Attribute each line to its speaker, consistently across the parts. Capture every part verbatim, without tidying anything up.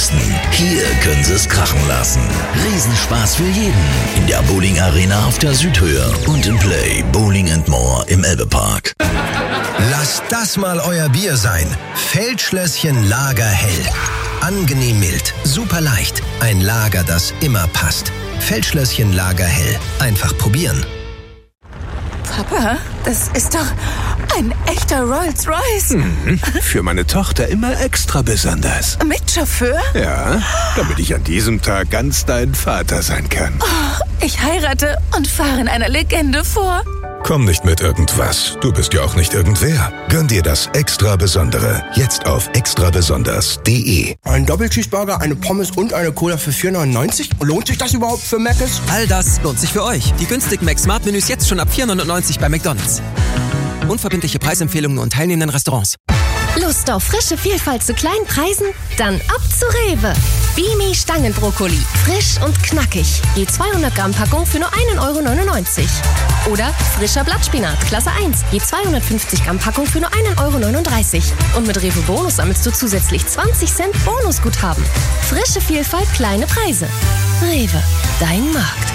Speaker 1: wissen, hier können sie es krachen lassen. Riesenspaß für jeden in der Bowling Arena auf der Südhöhe und im Play Bowling and More im Elbepark.
Speaker 2: Lasst das mal euer Bier sein. Feldschlösschen Lager Hell. Angenehm mild, super leicht. Ein Lager, das immer passt. Feldschlösschen Lager Hell. Einfach probieren.
Speaker 3: Papa, das ist doch ein echter Rolls-Royce.
Speaker 4: Mhm. Für meine Tochter immer extra besonders.
Speaker 3: Mit Chauffeur?
Speaker 4: Ja, damit ich an diesem Tag ganz dein Vater sein kann.
Speaker 3: Oh, ich heirate und fahre in einer Legende vor.
Speaker 5: Komm nicht mit irgendwas. Du bist ja auch nicht irgendwer. Gönn dir das extra Besondere. Jetzt auf extra besonders punkt de.
Speaker 6: Ein Doppelcheeseburger, eine Pommes und eine Cola für vier neunundneunzig? Lohnt sich das überhaupt für Mc's?
Speaker 7: All das lohnt sich für euch. Die günstigen Mac-Smart-Menüs jetzt schon ab vier neunundneunzig bei McDonald's. Unverbindliche Preisempfehlungen und teilnehmenden Restaurants.
Speaker 8: Lust auf frische Vielfalt zu kleinen Preisen? Dann ab zu Rewe. Bimi Stangenbrokkoli. Frisch und knackig. Je zweihundert Gramm Packung für nur ein Euro neunundneunzig. Oder frischer Blattspinat, Klasse eins. Je zweihundertfünfzig Gramm Packung für nur ein Euro neununddreißig. Und mit Rewe Bonus sammelst du zusätzlich zwanzig Cent Bonusguthaben. Frische Vielfalt, kleine Preise. Rewe, dein Markt.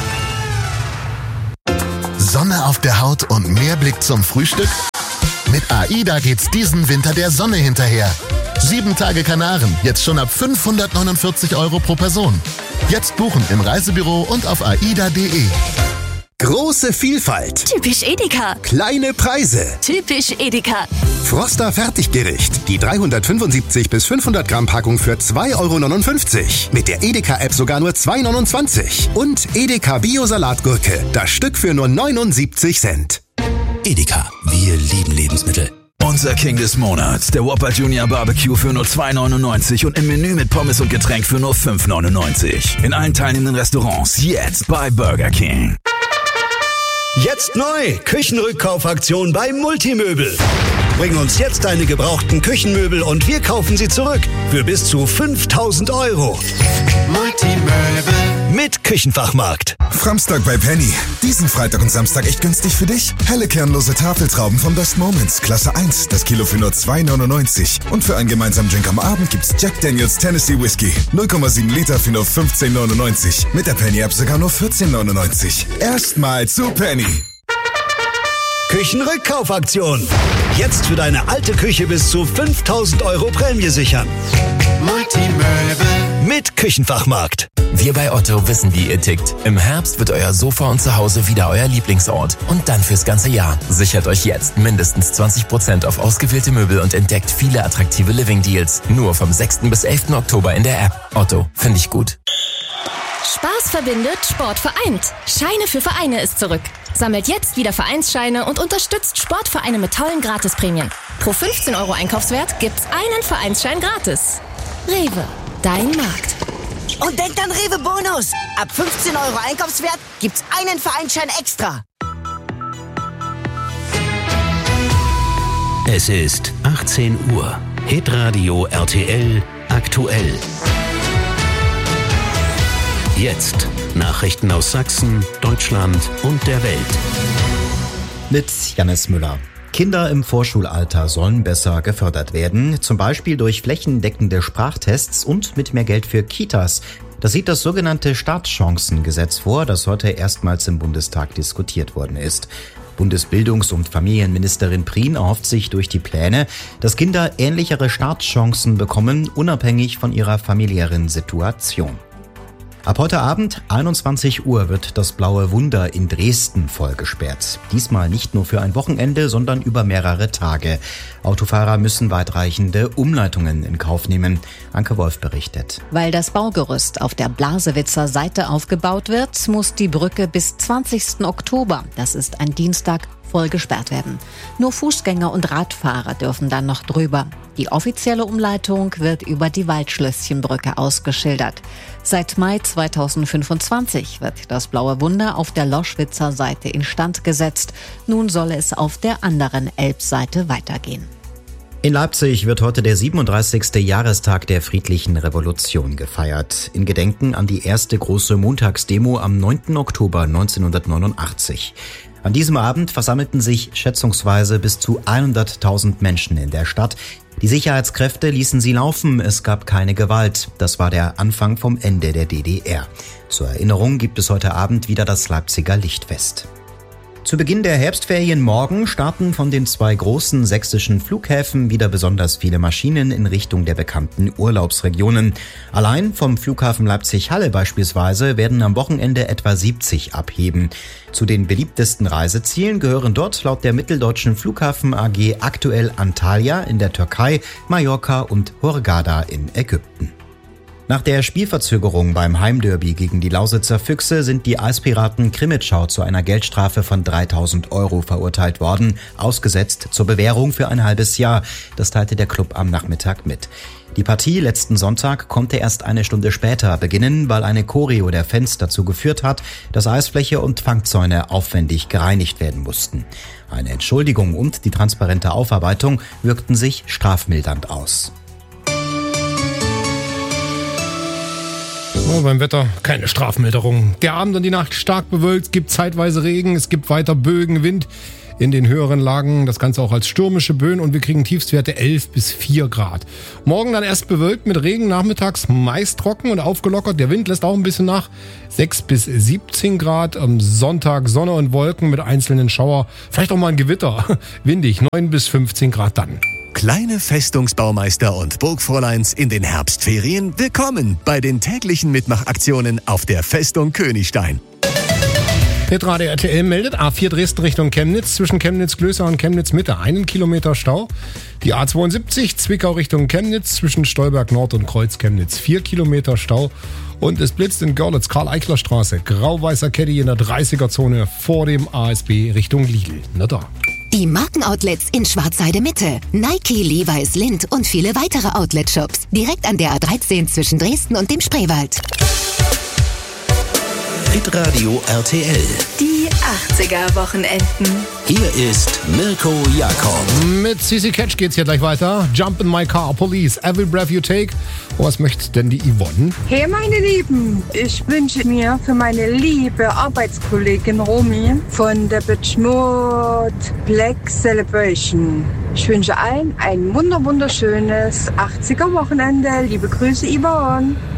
Speaker 9: Sonne auf der Haut und mehr Blick zum Frühstück? Mit AIDA geht's diesen Winter der Sonne hinterher. Sieben Tage Kanaren, jetzt schon ab fünfhundertneunundvierzig Euro pro Person. Jetzt buchen im Reisebüro und auf aida punkt de.
Speaker 10: Große Vielfalt.
Speaker 8: Typisch Edeka.
Speaker 10: Kleine Preise.
Speaker 8: Typisch Edeka.
Speaker 10: Froster Fertiggericht. Die dreihundertfünfundsiebzig bis fünfhundert Gramm Packung für zwei Euro neunundfünfzig. Mit der Edeka-App sogar nur zwei Euro neunundzwanzig. Und Edeka Bio-Salatgurke. Das Stück für nur neunundsiebzig Cent.
Speaker 1: Edeka, wir lieben Lebensmittel.
Speaker 11: Unser King des Monats, der Whopper Junior Barbecue für nur zwei neunundneunzig und im Menü mit Pommes und Getränk für nur fünf neunundneunzig. In allen teilnehmenden Restaurants jetzt bei Burger King.
Speaker 12: Jetzt neu, Küchenrückkaufaktion bei Multimöbel. Bring uns jetzt deine gebrauchten Küchenmöbel und wir kaufen sie zurück für bis zu fünftausend Euro.
Speaker 13: Multimöbel
Speaker 12: mit Küchenfachmarkt.
Speaker 5: Framstag bei Penny. Diesen Freitag und Samstag echt günstig für dich. Helle kernlose Tafeltrauben von Best Moments, Klasse eins, das Kilo für nur zwei neunundneunzig. Und für einen gemeinsamen Drink am Abend gibt's Jack Daniels Tennessee Whiskey. null Komma sieben Liter für nur fünfzehn neunundneunzig. Mit der Penny-App sogar nur vierzehn neunundneunzig. Erstmal zu Penny.
Speaker 12: Küchenrückkaufaktion. Jetzt für deine alte Küche bis zu fünftausend Euro Prämie sichern.
Speaker 13: Multimöbel
Speaker 12: mit Küchenfachmarkt.
Speaker 14: Wir bei Otto wissen, wie ihr tickt. Im Herbst wird euer Sofa und Zuhause wieder euer Lieblingsort. Und dann fürs ganze Jahr. Sichert euch jetzt mindestens zwanzig Prozent auf ausgewählte Möbel und entdeckt viele attraktive Living-Deals. Nur vom sechsten bis elften Oktober in der App. Otto, finde ich gut.
Speaker 8: Spaß verbindet, Sport vereint. Scheine für Vereine ist zurück. Sammelt jetzt wieder Vereinsscheine und unterstützt Sportvereine mit tollen Gratisprämien. Pro fünfzehn Euro Einkaufswert gibt's einen Vereinsschein gratis. Rewe, dein Markt.
Speaker 15: Und denkt an Rewe Bonus. Ab fünfzehn Euro Einkaufswert gibt's einen Vereinsschein extra.
Speaker 1: Es ist achtzehn Uhr. Hitradio R T L aktuell. Jetzt Nachrichten aus Sachsen, Deutschland und der Welt.
Speaker 16: Mit Jannis Müller. Kinder im Vorschulalter sollen besser gefördert werden, zum Beispiel durch flächendeckende Sprachtests und mit mehr Geld für Kitas. Das sieht das sogenannte Startchancengesetz vor, das heute erstmals im Bundestag diskutiert worden ist. Bundesbildungs- und Familienministerin Prien erhofft sich durch die Pläne, dass Kinder ähnlichere Startchancen bekommen, unabhängig von ihrer familiären Situation. Ab heute Abend, einundzwanzig Uhr, wird das Blaue Wunder in Dresden voll gesperrt. Diesmal nicht nur für ein Wochenende, sondern über mehrere Tage. Autofahrer müssen weitreichende Umleitungen in Kauf nehmen. Anke Wolf berichtet.
Speaker 17: Weil das Baugerüst auf der Blasewitzer Seite aufgebaut wird, muss die Brücke bis zwanzigsten Oktober, das ist ein Dienstag, voll gesperrt werden. Nur Fußgänger und Radfahrer dürfen dann noch drüber. Die offizielle Umleitung wird über die Waldschlösschenbrücke ausgeschildert. Seit Mai zweitausendfünfundzwanzig wird das Blaue Wunder auf der Loschwitzer Seite instand gesetzt. Nun soll es auf der anderen Elbseite weitergehen.
Speaker 16: In Leipzig wird heute der siebenunddreißigste Jahrestag der Friedlichen Revolution gefeiert. In Gedenken an die erste große Montagsdemo am neunten Oktober neunzehnhundertneunundachtzig. An diesem Abend versammelten sich schätzungsweise bis zu hunderttausend Menschen in der Stadt. Die Sicherheitskräfte ließen sie laufen, es gab keine Gewalt. Das war der Anfang vom Ende der D D R. Zur Erinnerung gibt es heute Abend wieder das Leipziger Lichtfest. Zu Beginn der Herbstferien morgen starten von den zwei großen sächsischen Flughäfen wieder besonders viele Maschinen in Richtung der bekannten Urlaubsregionen. Allein vom Flughafen Leipzig-Halle beispielsweise werden am Wochenende etwa siebzig abheben. Zu den beliebtesten Reisezielen gehören dort laut der Mitteldeutschen Flughafen A G aktuell Antalya in der Türkei, Mallorca und Hurghada in Ägypten. Nach der Spielverzögerung beim Heimderby gegen die Lausitzer Füchse sind die Eispiraten Krimitschau zu einer Geldstrafe von dreitausend Euro verurteilt worden, ausgesetzt zur Bewährung für ein halbes Jahr. Das teilte der Club am Nachmittag mit. Die Partie letzten Sonntag konnte erst eine Stunde später beginnen, weil eine Choreo der Fans dazu geführt hat, dass Eisfläche und Fangzäune aufwendig gereinigt werden mussten. Eine Entschuldigung und die transparente Aufarbeitung wirkten sich strafmildernd aus.
Speaker 18: Oh, beim Wetter keine Strafmilderung. Der Abend und die Nacht stark bewölkt, gibt zeitweise Regen, es gibt weiter Bögen, Wind in den höheren Lagen. Das Ganze auch als stürmische Böen und wir kriegen Tiefstwerte elf bis vier Grad. Morgen dann erst bewölkt mit Regen, nachmittags meist trocken und aufgelockert. Der Wind lässt auch ein bisschen nach. sechs bis siebzehn Grad. Am Sonntag Sonne und Wolken mit einzelnen Schauer. Vielleicht auch mal ein Gewitter. Windig, neun bis fünfzehn Grad dann.
Speaker 19: Kleine Festungsbaumeister und Burgfräuleins in den Herbstferien, willkommen bei den täglichen Mitmachaktionen auf der Festung Königstein.
Speaker 18: Hitradio R T L meldet A vier Dresden Richtung Chemnitz, zwischen Chemnitz-Glöser und Chemnitz-Mitte einen Kilometer Stau. Die A zweiundsiebzig Zwickau Richtung Chemnitz, zwischen Stolberg Nord und Kreuz Chemnitz vier Kilometer Stau. Und es blitzt in Görlitz, Karl-Eichler-Straße, grau-weißer Caddy in der dreißiger-Zone vor dem A S B Richtung Lidl. Na da.
Speaker 20: Die Markenoutlets in Schwarzheide Mitte, Nike, Levi's, Lindt und viele weitere Outlet-Shops. Direkt an der A dreizehn zwischen Dresden und dem Spreewald.
Speaker 1: Hitradio R T L.
Speaker 3: Die achtziger-Wochenenden.
Speaker 1: Hier ist Mirko Jakob.
Speaker 18: Mit C C Catch geht's hier gleich weiter. Jump in my car, Police, every breath you take. Oh, was möchte denn die Yvonne?
Speaker 21: Hey meine Lieben, ich wünsche mir für meine liebe Arbeitskollegin Romy von der Depeche Mode Black Celebration. Ich wünsche allen ein wunder wunderschönes achtziger-Wochenende. Liebe Grüße, Yvonne.